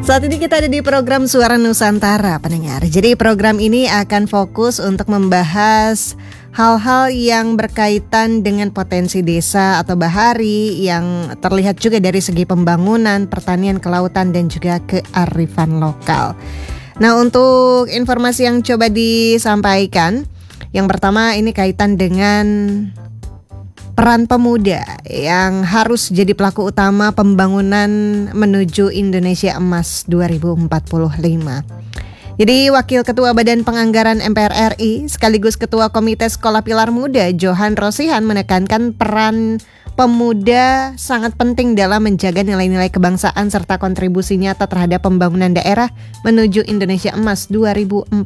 Saat ini kita ada di program Suara Nusantara, pendengar. Jadi program ini akan fokus untuk membahas hal-hal yang berkaitan dengan potensi desa atau bahari yang terlihat juga dari segi pembangunan, pertanian, kelautan, dan juga kearifan lokal. Nah, untuk informasi yang coba disampaikan, yang pertama ini kaitan dengan peran pemuda yang harus jadi pelaku utama pembangunan menuju Indonesia Emas 2045. Jadi Wakil Ketua Badan Penganggaran MPR RI sekaligus Ketua Komite Sekolah Pilar Muda Johan Rosihan menekankan peran pemuda sangat penting dalam menjaga nilai-nilai kebangsaan serta kontribusi nyata terhadap pembangunan daerah menuju Indonesia Emas 2045.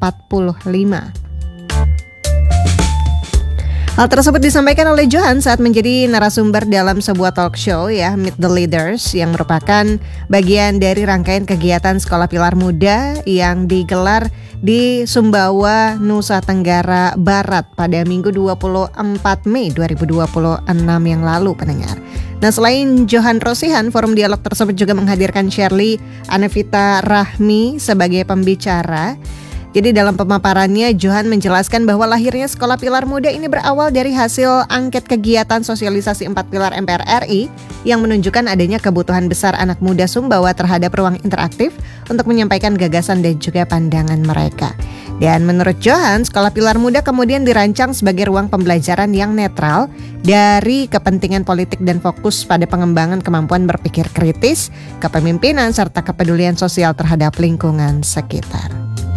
Hal tersebut disampaikan oleh Johan saat menjadi narasumber dalam sebuah talk show Meet the Leaders yang merupakan bagian dari rangkaian kegiatan Sekolah Pilar Muda yang digelar di Sumbawa, Nusa Tenggara Barat pada Minggu 24 Mei 2026 yang lalu, pendengar. Nah, selain Johan Rosihan, forum dialog tersebut juga menghadirkan Shirley Anevita Rahmi sebagai pembicara. Jadi dalam pemaparannya, Johan menjelaskan bahwa lahirnya Sekolah Pilar Muda ini berawal dari hasil angket kegiatan sosialisasi 4 pilar MPR RI yang menunjukkan adanya kebutuhan besar anak muda Sumbawa terhadap ruang interaktif untuk menyampaikan gagasan dan juga pandangan mereka. Dan menurut Johan, Sekolah Pilar Muda kemudian dirancang sebagai ruang pembelajaran yang netral dari kepentingan politik dan fokus pada pengembangan kemampuan berpikir kritis, kepemimpinan, serta kepedulian sosial terhadap lingkungan sekitar.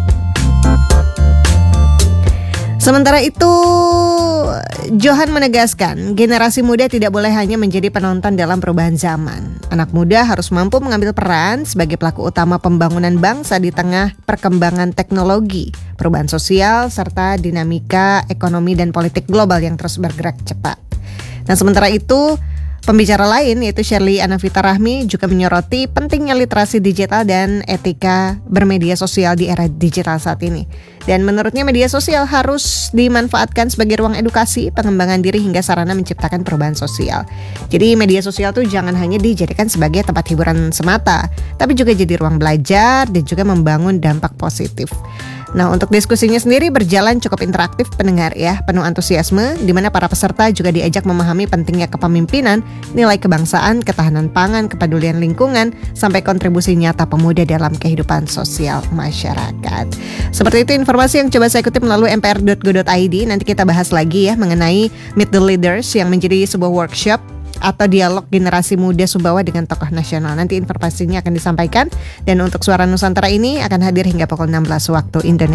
Sementara itu, Johan menegaskan generasi muda tidak boleh hanya menjadi penonton dalam perubahan zaman. Anak muda harus mampu mengambil peran sebagai pelaku utama pembangunan bangsa di tengah perkembangan teknologi, perubahan sosial, serta dinamika ekonomi dan politik global yang terus bergerak cepat. Nah, sementara itu, pembicara lain yaitu Shirley Anevita Rahmi juga menyoroti pentingnya literasi digital dan etika bermedia sosial di era digital saat ini. Dan menurutnya media sosial harus dimanfaatkan sebagai ruang edukasi, pengembangan diri hingga sarana menciptakan perubahan sosial. Jadi media sosial tuh jangan hanya dijadikan sebagai tempat hiburan semata, tapi juga jadi ruang belajar dan juga membangun dampak positif. Nah, untuk diskusinya sendiri berjalan cukup interaktif, pendengar penuh antusiasme, di mana para peserta juga diajak memahami pentingnya kepemimpinan, nilai kebangsaan, ketahanan pangan, kepedulian lingkungan, sampai kontribusi nyata pemuda dalam kehidupan sosial masyarakat. Seperti itu informasi yang coba saya kutip melalui mpr.go.id. Nanti kita bahas lagi mengenai Meet the Leaders yang menjadi sebuah workshop atau dialog generasi muda Sumbawa dengan tokoh nasional. Nanti informasinya akan disampaikan. Dan untuk Suara Nusantara ini akan hadir hingga pukul 16 waktu Indonesia.